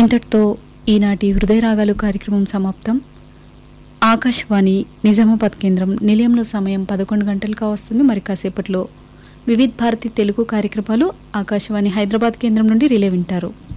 ఇంతటితో ఈనాటి హృదయ రాగాలు కార్యక్రమం సమాప్తం. ఆకాశవాణి నిజామాబాద్ కేంద్రం నిలయంలో సమయం 11 గంటలుగా వస్తుంది. మరి కాసేపట్లో వివిధ్ భారతి తెలుగు కార్యక్రమాలు ఆకాశవాణి హైదరాబాద్ కేంద్రం నుండి రిలే వింటారు.